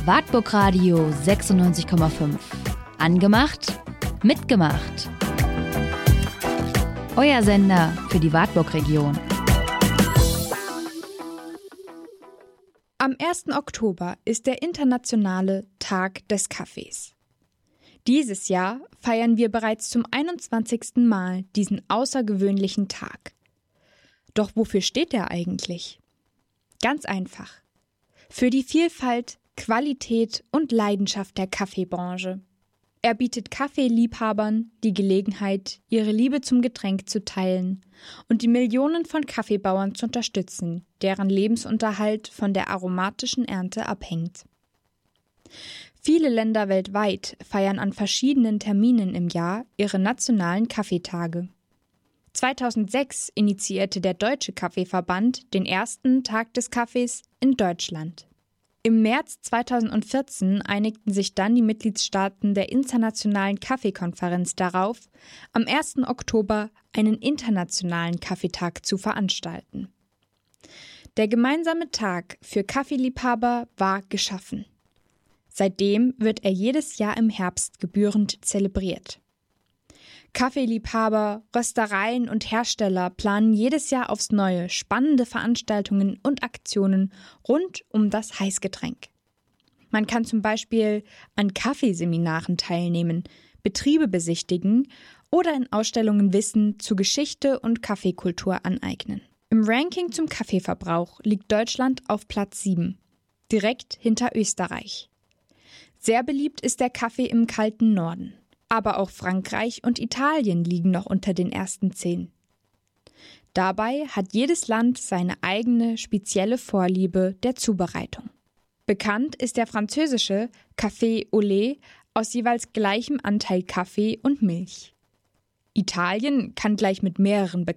Wartburg Radio 96,5. Angemacht, mitgemacht. Euer Sender für die Wartburg-Region. Am 1. Oktober ist der internationale Tag des Kaffees. Dieses Jahr feiern wir bereits zum 21. Mal diesen außergewöhnlichen Tag. Doch wofür steht er eigentlich? Ganz einfach. Für die Vielfalt, Qualität und Leidenschaft der Kaffeebranche. Er bietet Kaffeeliebhabern die Gelegenheit, ihre Liebe zum Getränk zu teilen und die Millionen von Kaffeebauern zu unterstützen, deren Lebensunterhalt von der aromatischen Ernte abhängt. Viele Länder weltweit feiern an verschiedenen Terminen im Jahr ihre nationalen Kaffeetage. 2006 initiierte der Deutsche Kaffeeverband den ersten Tag des Kaffees in Deutschland. Im März 2014 einigten sich dann die Mitgliedstaaten der Internationalen Kaffeekonferenz darauf, am 1. Oktober einen internationalen Kaffeetag zu veranstalten. Der gemeinsame Tag für Kaffeeliebhaber war geschaffen. Seitdem wird er jedes Jahr im Herbst gebührend zelebriert. Kaffeeliebhaber, Röstereien und Hersteller planen jedes Jahr aufs Neue spannende Veranstaltungen und Aktionen rund um das Heißgetränk. Man kann zum Beispiel an Kaffeeseminaren teilnehmen, Betriebe besichtigen oder in Ausstellungen Wissen zu Geschichte und Kaffeekultur aneignen. Im Ranking zum Kaffeeverbrauch liegt Deutschland auf Platz 7, direkt hinter Österreich. Sehr beliebt ist der Kaffee im kalten Norden. Aber auch Frankreich und Italien liegen noch unter den ersten 10. Dabei hat jedes Land seine eigene spezielle Vorliebe der Zubereitung. Bekannt ist der französische Café au lait aus jeweils gleichem Anteil Kaffee und Milch. Italien kann gleich mit mehreren